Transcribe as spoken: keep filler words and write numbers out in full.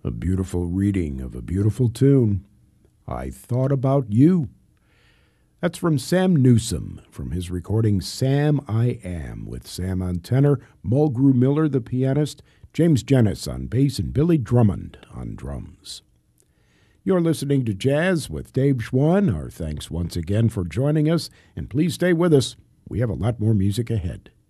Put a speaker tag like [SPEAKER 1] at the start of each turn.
[SPEAKER 1] A beautiful reading of a beautiful tune. I Thought About You. That's from Sam Newsom, from his recording Sam I Am, with Sam on tenor, Mulgrew Miller the pianist, James Jennis on bass, and Billy Drummond on drums. You're listening to Jazz with Dave Schwann. Our thanks once again for joining us, and please stay with us. We have a lot more music ahead.